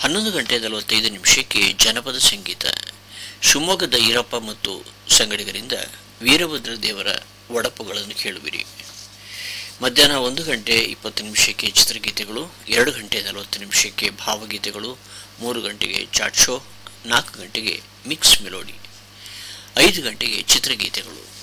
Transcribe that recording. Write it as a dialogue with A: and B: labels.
A: 11:45 ಜನಪದ ಸಂಗೀತ ಶಿವಮೊಗ್ಗದ ಈರಪ್ಪ ಮತ್ತು ಸಂಗಡಿಗರಿಂದ ವೀರಭದ್ರ ದೇವರ ಒಡಪುಗಳನ್ನು ಕೇಳುವಿರಿ. ಮಧ್ಯಾಹ್ನ 1:20 ಚಿತ್ರಗೀತೆಗಳು, 2:40 ಭಾವಗೀತೆಗಳು, 3 ಗಂಟೆಗೆ ಚಾಟ್ ಶೋ, 4 ಗಂಟೆಗೆ ಮಿಕ್ಸ್ ಮೆಲೋಡಿ, 5 ಗಂಟೆಗೆ ಚಿತ್ರಗೀತೆಗಳು.